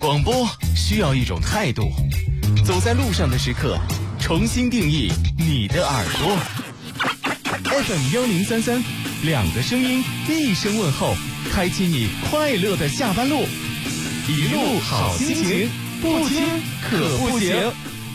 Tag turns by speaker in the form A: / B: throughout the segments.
A: 广播需要一种态度，走在路上的时刻，重新定义你的耳朵。FM1033，两个声音，一声问候，开启你快乐的下班路，一路好心情，不听可不行。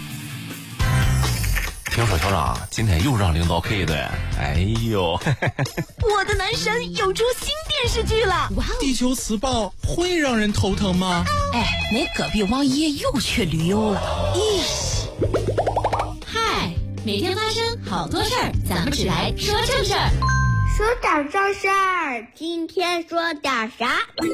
B: 听说校长今天又让领导 K 的，哎呦！
C: 我的男神有出新电视剧了，哇！
D: 地球磁暴会让人头疼吗？
C: 哎，那隔壁王爷又去旅游了，咦！
E: 嗨，每天发生好多事儿，咱们只来说正事儿。
F: 说点正事儿，今天说点啥？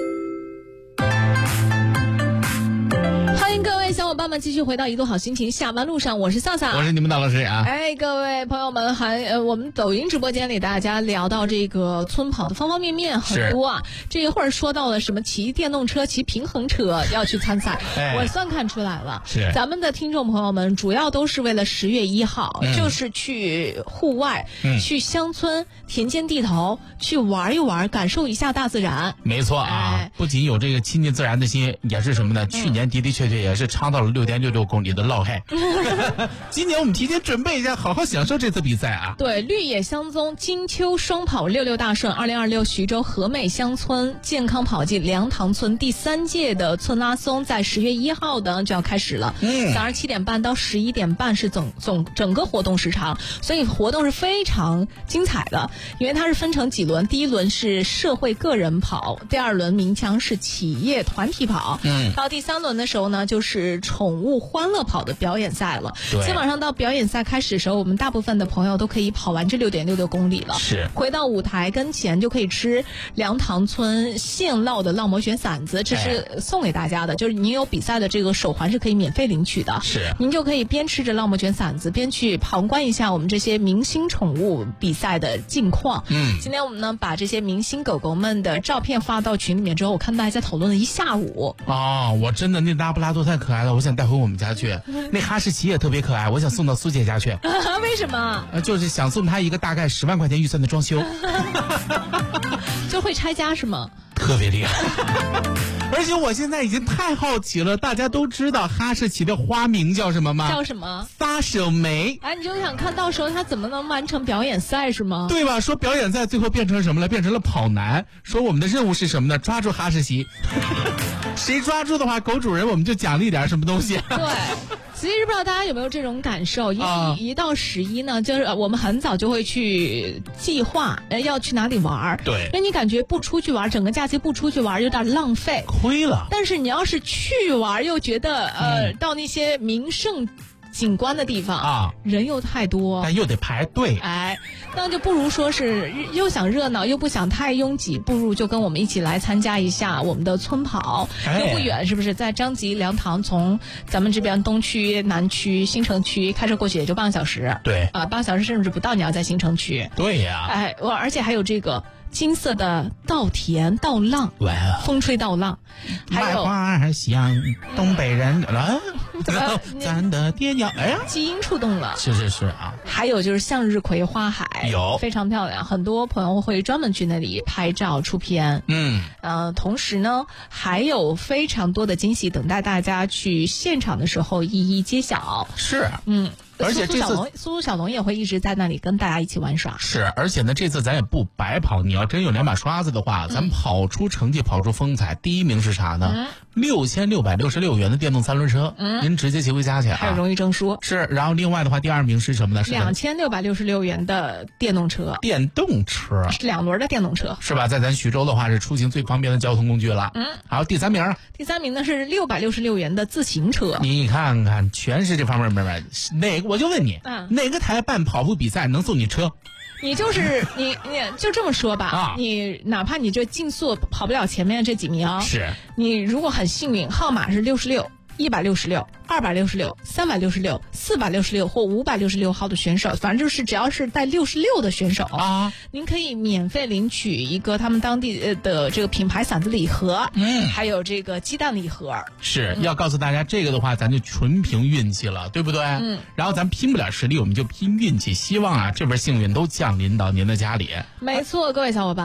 C: 欢迎各位小伙伴们继续回到一路好心情下班路上，我是萨萨，
D: 我是你们的老师啊。
C: 哎，各位朋友们，我们抖音直播间里大家聊到这个村跑的方方面面很多啊。这一会儿说到了什么骑电动车、骑平衡车要去参赛，我算看出来了。
D: 是
C: 咱们的听众朋友们主要都是为了10月1号，就是去户外、去乡村、田间地头去玩一玩，感受一下大自然。
D: 没错啊，不仅有这个亲近自然的心，也是什么呢？去年的的确确也是尝到了6.66公里的涝害。今年我们提前准备一下，好好享受这次比赛啊！
C: 对，绿野香踪金秋双跑66大顺2026徐州和美乡村健康跑季梁塘村第3届的村拉松在10月1号呢就要开始了。早上7点半到11点半是整个活动时长，所以活动是非常精彩的，因为它是分成几轮，第一轮是社会个人跑，第2轮鸣枪是企业团体跑，到第3轮的时候呢，就是宠物欢乐跑的表演赛了。基本上到表演赛开始的时候，我们大部分的朋友都可以跑完这6.66公里了。
D: 是
C: 回到舞台跟前就可以吃梁塘村现烙的烙馍卷馓子，这是送给大家的，就是您有比赛的这个手环是可以免费领取的。
D: 是，
C: 您就可以边吃着烙馍卷馓子，边去旁观一下我们这些明星宠物比赛的近况。今天我们呢把这些明星狗狗们的照片发到群里面之后，我看大家在讨论了一下午。
D: 哦，我真的那拉布拉多太可爱了，我想带回我们家去。那哈士奇也特别可爱，我想送到苏姐家去。
C: 为什么？
D: 就是想送她一个大概10万块钱预算的装修。
C: 就会拆家是吗？
D: 特别厉害。而且我现在已经太好奇了，大家都知道哈士奇的花名叫什么吗？
C: 叫什么？
D: 撒手梅。
C: 哎，你就想看到时候他怎么能完成表演赛是吗？
D: 对吧？说表演赛最后变成什么了？变成了跑男。说我们的任务是什么呢？抓住哈士奇。谁抓住的话，狗主人我们就奖励点什么东西。
C: 对，其实不知道大家有没有这种感受，一到11呢，就是我们很早就会去计划要去哪里玩。
D: 对，
C: 因为你感觉不出去玩，整个假期不出去玩有点浪费，
D: 亏了。
C: 但是你要是去玩，又觉得到那些名胜景观的地方啊，人又太多，
D: 但又得排队。
C: 哎，那就不如说是又想热闹又不想太拥挤，不如就跟我们一起来参加一下我们的村跑。又不远，是不是？在张集梁塘，从咱们这边东区、南区、新城区开车过去也就半个小时。
D: 对
C: 啊，半个小时甚至不到，你要在新城区。
D: 对呀。
C: 哎，而且还有这个金色的稻田稻浪，风吹稻浪，还有
D: 卖花香，东北人咱的爹娘，哎呀，
C: 基因触动了。
D: 是啊。
C: 还有就是向日葵花海，
D: 有
C: 非常漂亮，很多朋友会专门去那里拍照出片。同时呢，还有非常多的惊喜等待大家去现场的时候一一揭晓。
D: 是，而且这次
C: 苏小龙也会一直在那里跟大家一起玩耍。
D: 是，而且呢，这次咱也不白跑。你要真有2把刷子的话，咱跑出成绩，跑出风采。第1名是啥呢？6666元的电动3轮车，您直接骑回家去啊，
C: 还有荣誉证书。
D: 是，然后另外的话，第2名是什么呢？是
C: 2666元的电动车。
D: 电动车
C: 是2轮的电动车，
D: 是吧？在咱徐州的话，是出行最方便的交通工具了。还有第3名。
C: 第3名呢是666元的自行车。
D: 你看看，全是这方面哪个？我就问你，哪个台办跑步比赛能送你车？
C: 你就是你就这么说吧，你哪怕你这竞速跑不了前面这几名，
D: 是你
C: 如果很幸运，号码是66、166、266、366、466或566号的选手，反正就是只要是带66的选手啊，您可以免费领取一个他们当地的这个品牌馓子礼盒，还有这个鸡蛋礼盒。
D: 是要告诉大家，这个的话咱就纯凭运气了，对不对？然后咱拼不了实力，我们就拼运气，希望啊这份幸运都降临到您的家里。
C: 没错，各位小伙伴。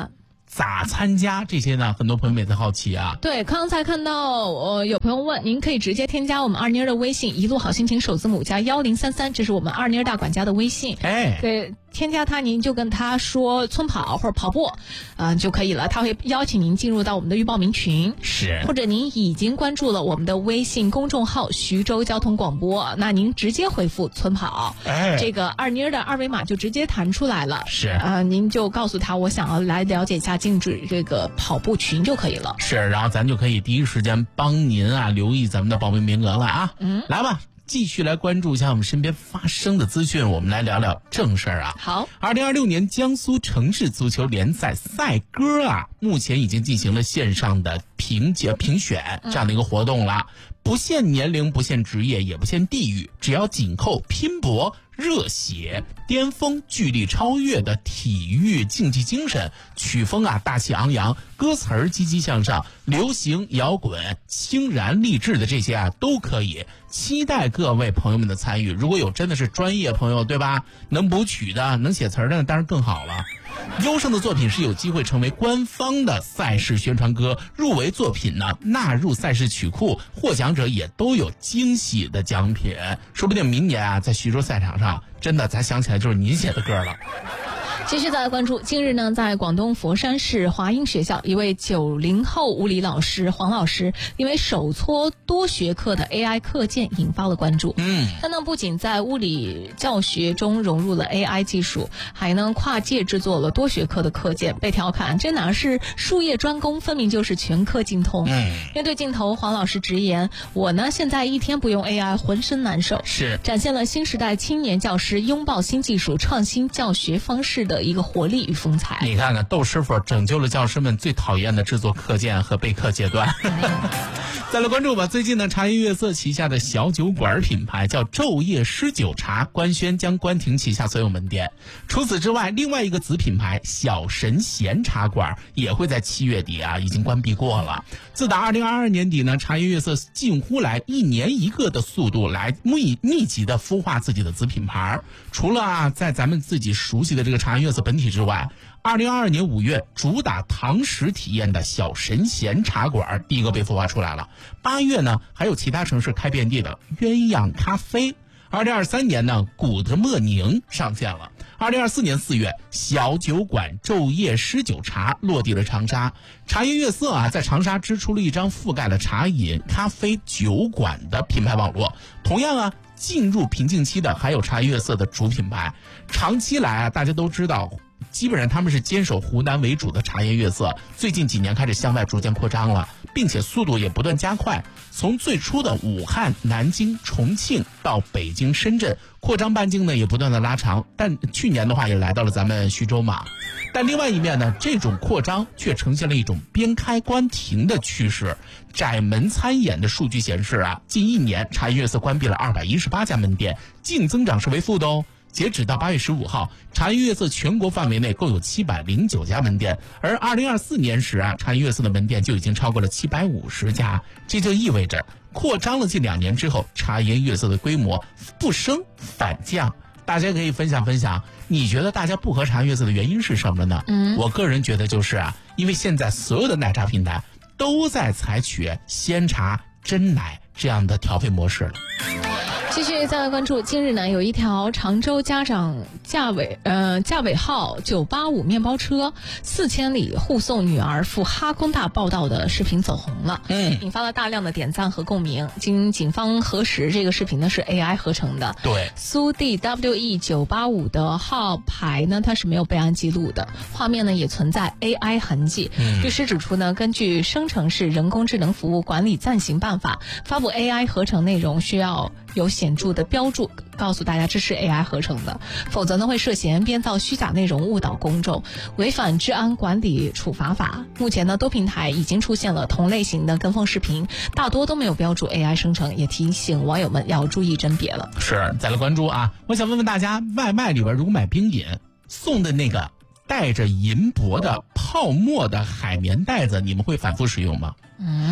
D: 咋参加？这些呢，很多朋友也在好奇啊。
C: 对，刚才看到有朋友问，您可以直接添加我们二妮儿的微信，一路好心情首字母加1033，这是我们二妮儿大管家的微信。对，添加他，您就跟他说村跑或者跑步，就可以了。他会邀请您进入到我们的预报名群，
D: 是，
C: 或者您已经关注了我们的微信公众号徐州交通广播，那您直接回复村跑，这个二妮儿的二维码就直接弹出来了。
D: 是，
C: 您就告诉他我想要来了解一下进入这个跑步群就可以了。
D: 是，然后咱就可以第一时间帮您留意咱们的报名名额了啊。来吧。继续来关注一下我们身边发生的资讯，我们来聊聊正事儿啊。
C: 好
D: ，2026年江苏城市足球联赛赛歌目前已经进行了线上的评选这样的一个活动了，不限年龄，不限职业，也不限地域，只要紧扣拼搏、热血、巅峰、巨力超越的体育竞技精神，曲风大气昂扬，歌词儿积极向上，流行、摇滚、清然励志的这些都可以。期待各位朋友们的参与，如果有真的是专业朋友，对吧？能谱曲的，能写词儿的，当然更好了。优胜的作品是有机会成为官方的赛事宣传歌，入围作品呢纳入赛事曲库，获奖者也都有惊喜的奖品，说不定明年在徐州赛场上，真的咱想起来就是您写的歌了。
C: 继续再来关注，近日呢，在广东佛山市华英学校，一位90后物理老师黄老师，因为手搓多学科的 AI 课件引发了关注。他呢不仅在物理教学中融入了 AI 技术，还呢跨界制作了多学科的课件，被调侃这哪是术业专攻，分明就是全科精通。面对镜头，黄老师直言：“我呢现在一天不用 AI， 浑身难受。”
D: 是
C: 展现了新时代青年教师拥抱新技术、创新教学方式的一个活力与风采。
D: 你看看窦师傅拯救了教师们最讨厌的制作课件和备课阶段。再来关注吧，最近呢，茶颜悦色旗下的小酒馆品牌叫昼夜诗酒茶官宣将关停旗下所有门店。除此之外，另外一个子品牌小神仙茶馆也会在7月底已经关闭过了。自打2022年底呢，茶颜悦色近乎来1年1个的速度来密集的孵化自己的子品牌。除了在咱们自己熟悉的这个茶颜悦色本体之外，2022年5月主打堂食体验的小神仙茶馆第一个被孵化出来了。8月呢，还有其他城市开遍地的鸳鸯咖啡。2023年呢，古德莫宁上线了。2024年4月，小酒馆昼夜诗酒茶落地了长沙。茶颜悦色在长沙支出了一张覆盖了茶饮、咖啡、酒馆的品牌网络。同样进入瓶颈期的还有茶颜悦色的主品牌。长期来大家都知道，基本上他们是坚守湖南为主的茶颜悦色，最近几年开始向外逐渐扩张了，并且速度也不断加快。从最初的武汉、南京、重庆到北京、深圳，扩张半径呢也不断的拉长。但去年的话也来到了咱们徐州嘛。但另外一面呢，这种扩张却呈现了一种边开关停的趋势。窄门参演的数据显示近1年茶颜悦色关闭了218家门店，净增长是为负的哦。截止到8月15号，茶颜悦色全国范围内共有709家门店，而2024年时茶颜悦色的门店就已经超过了750家。这就意味着扩张了近2年之后，茶颜悦色的规模不升反降。大家可以分享分享，你觉得大家不喝茶颜悦色的原因是什么呢？我个人觉得就是因为现在所有的奶茶平台都在采取鲜茶、真奶这样的调配模式了。
C: 继续再来关注，近日呢，有一条常州家长驾尾号985面包车4000里护送女儿赴哈工大报道的视频走红了，引发了大量的点赞和共鸣。经警方核实，这个视频呢是 AI 合成的。
D: 对，
C: 苏 DWE 985的号牌呢，它是没有备案记录的，画面呢也存在 AI 痕迹。律师指出呢，根据生成式人工智能服务管理暂行办法，发布 AI 合成内容需要有显著的标注，告诉大家这是 AI 合成的，否则呢会涉嫌编造虚假内容误导公众，违反治安管理处罚法。目前呢，多平台已经出现了同类型的跟风视频，大多都没有标注 AI 生成，也提醒网友们要注意甄别了。
D: 是，再来关注我想问问大家，外卖里边如果买冰饮送的那个带着银箔的泡沫的海绵袋子，你们会反复使用吗？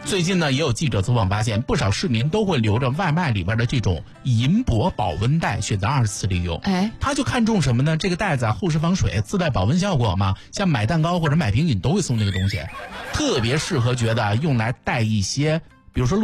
D: 最近呢，也有记者走访发现，不少市民都会留着外卖里边的这种银箔保温袋，选择2次利用。他就看中什么呢？这个袋子厚实防水，自带保温效果嘛。像买蛋糕或者买瓶饮都会送这个东西，特别适合觉得用来带一些，比如说